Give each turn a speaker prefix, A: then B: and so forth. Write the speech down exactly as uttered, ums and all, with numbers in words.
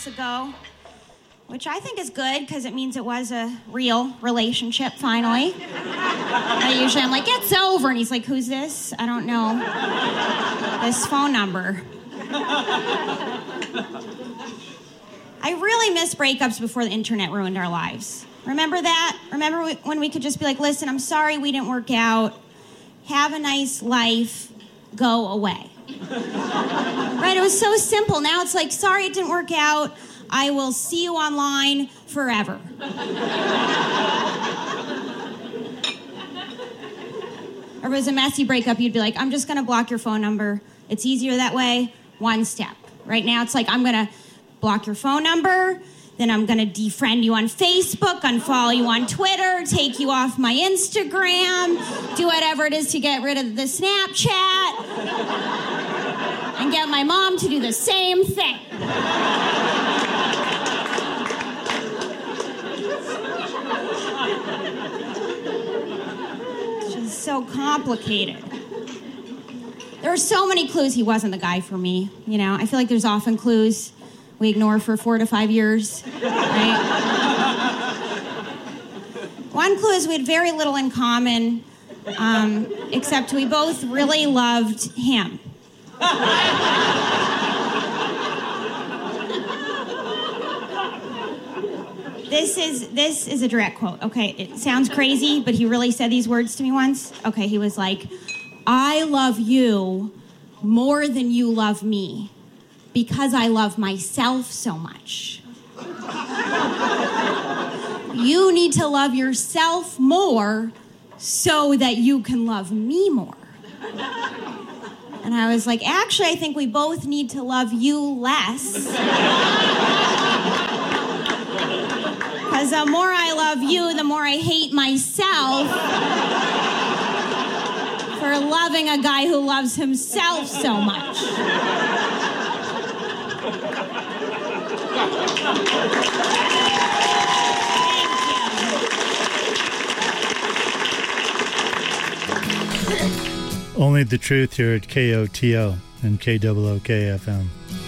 A: months ago, which I think is good because it means it was a real relationship finally. I usually I'm like, it's over. And he's like, who's this? I don't know. This phone number. I really miss breakups before the internet ruined our lives. Remember that? Remember when we could just be like, listen, I'm sorry we didn't work out. Have a nice life. Go away. Right? It was so simple. Now it's like, sorry it didn't work out. I will see you online forever. Or if it was a messy breakup, you'd be like, I'm just going to block your phone number. It's easier that way. One step. Right now it's like, I'm going to block your phone number. Then I'm going to defriend you on Facebook, unfollow you on Twitter, take you off my Instagram, do whatever it is to get rid of the Snapchat, and get my mom to do the same thing. It's just so complicated. There are so many clues he wasn't the guy for me, you know? I feel like there's often clues we ignore for four to five years, right? One clue is we had very little in common, um, except we both really loved him. This is this is a direct quote. Okay, it sounds crazy, but he really said these words to me once. Okay, he was like, I love you more than you love me, because I love myself so much. You need to love yourself more so that you can love me more. And I was like, actually, I think we both need to love you less. Because the more I love you, the more I hate myself for loving a guy who loves himself so much.
B: Only the truth here at K O T O and K O O K F M.